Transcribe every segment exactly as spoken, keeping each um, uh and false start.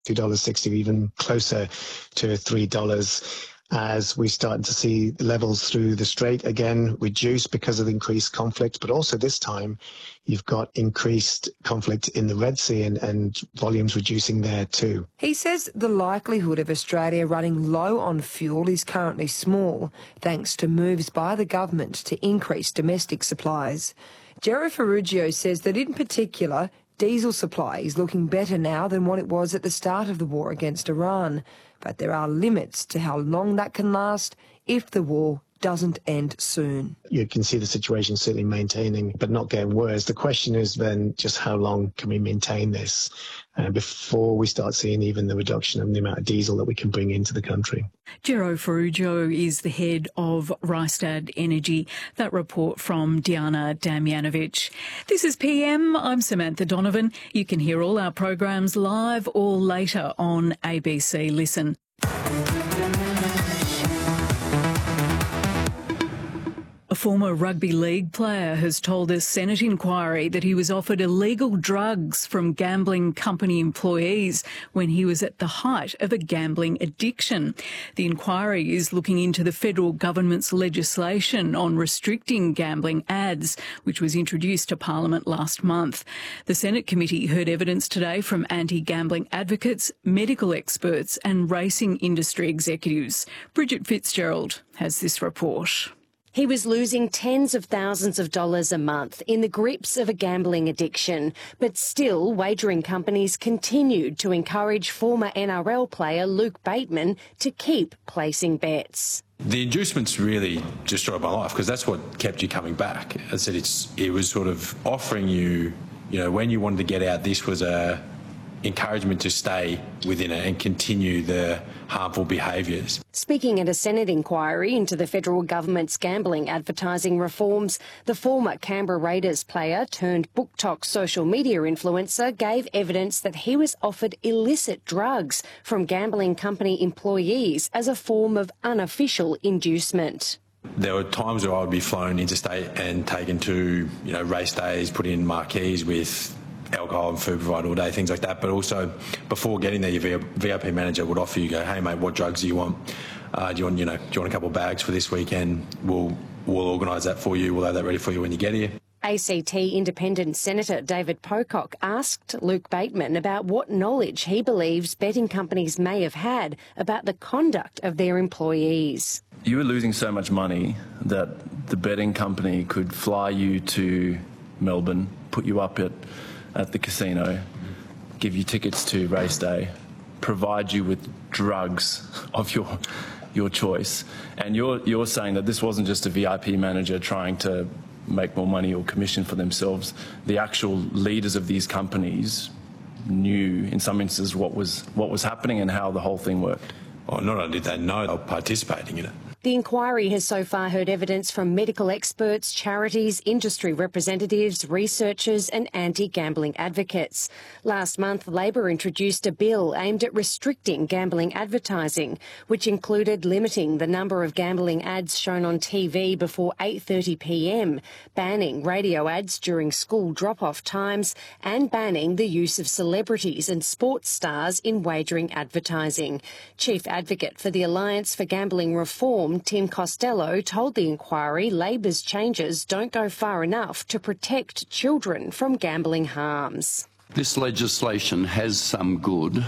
two dollars sixty, even closer to three dollars. As we start to see levels through the Strait again reduce because of increased conflict, but also this time you've got increased conflict in the Red Sea and, and volumes reducing there too. He says the likelihood of Australia running low on fuel is currently small, thanks to moves by the government to increase domestic supplies. Gero Ferruggio says that in particular, diesel supply is looking better now than what it was at the start of the war against Iran. But there are limits to how long that can last if the war doesn't end soon. You can see the situation certainly maintaining, but not getting worse. The question is then just how long can we maintain this uh, before we start seeing even the reduction in the amount of diesel that we can bring into the country. Gero Ferruggio is the head of Rystad Energy. That report from Diana Damjanovic. This is P M. I'm Samantha Donovan. You can hear all our programs live or later on A B C Listen. A former rugby league player has told a Senate inquiry that he was offered illegal drugs from gambling company employees when he was at the height of a gambling addiction. The inquiry is looking into the federal government's legislation on restricting gambling ads, which was introduced to Parliament last month. The Senate committee heard evidence today from anti-gambling advocates, medical experts and racing industry executives. Bridget Fitzgerald has this report. He was losing tens of thousands of dollars a month in the grips of a gambling addiction, but still wagering companies continued to encourage former N R L player Luke Bateman to keep placing bets. The inducements really destroyed my life because that's what kept you coming back. I said it's it was sort of offering you, you know, when you wanted to get out, this was a encouragement to stay within it and continue the harmful behaviours. Speaking at a Senate inquiry into the federal government's gambling advertising reforms, the former Canberra Raiders player turned BookTok social media influencer gave evidence that he was offered illicit drugs from gambling company employees as a form of unofficial inducement. There were times where I would be flown interstate and taken to, you know, race days, put in marquees with alcohol and food provided all day, things like that. But also, before getting there, your V I P manager would offer you, go, hey mate, what drugs do you want? Uh, do you want, you know, do you want a couple of bags for this weekend? We'll we'll organise that for you. We'll have that ready for you when you get here. A C T Independent Senator David Pocock asked Luke Bateman about what knowledge he believes betting companies may have had about the conduct of their employees. You were losing so much money that the betting company could fly you to Melbourne, put you up at at the casino, give you tickets to race day, provide you with drugs of your your choice. And you're you're saying that this wasn't just a V I P manager trying to make more money or commission for themselves. The actual leaders of these companies knew in some instances what was what was happening and how the whole thing worked. Well, not only did they know, they were participating in it. The inquiry has so far heard evidence from medical experts, charities, industry representatives, researchers and anti-gambling advocates. Last month, Labor introduced a bill aimed at restricting gambling advertising, which included limiting the number of gambling ads shown on T V before eight thirty p m, banning radio ads during school drop-off times and banning the use of celebrities and sports stars in wagering advertising. Chief Advocate for the Alliance for Gambling Reform, Tim Costello, told the inquiry Labor's changes don't go far enough to protect children from gambling harms. This legislation has some good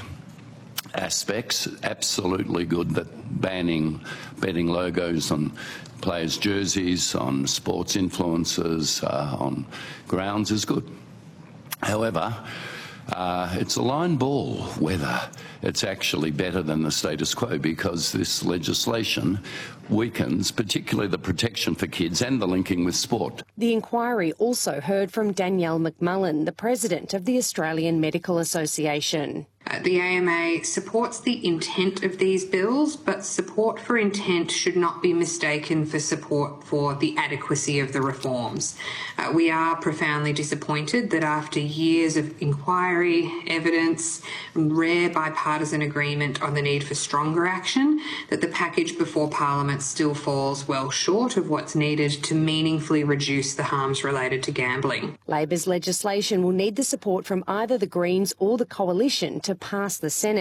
aspects, absolutely good, that banning betting logos on players' jerseys, on sports influencers, uh, on grounds is good. However, Uh, it's a line ball whether it's actually better than the status quo, because this legislation weakens particularly the protection for kids and the linking with sport. The inquiry also heard from Danielle McMullen, the president of the Australian Medical Association. Uh, the A M A supports the intent of these bills, but support for intent should not be mistaken for support for the adequacy of the reforms. Uh, we are profoundly disappointed that after years of inquiry, evidence, and rare bipartisan agreement on the need for stronger action, that the package before Parliament still falls well short of what's needed to meaningfully reduce the harms related to gambling. Labor's legislation will need the support from either the Greens or the Coalition to pass the Senate.